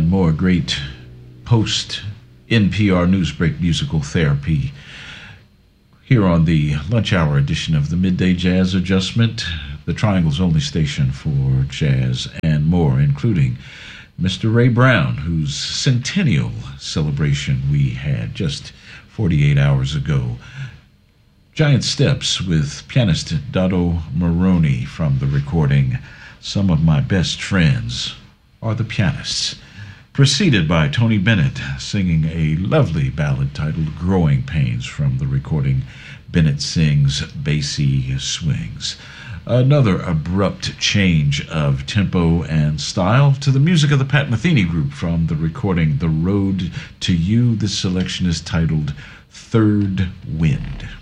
more great post NPR Newsbreak musical therapy here on the lunch hour edition of the Midday Jazz Adjustment, the Triangle's only station for jazz and more, including Mr. Ray Brown, whose centennial celebration we had just 48 hours ago. Giant Steps with pianist Dado Maroney from the recording Some of My Best Friends Are the Pianists, preceded by Tony Bennett singing a lovely ballad titled Growing Pains from the recording Bennett Sings Bassy Swings. Another abrupt change of tempo and style to the music of the Pat Metheny Group from the recording The Road to You. This selection is titled Third Wind.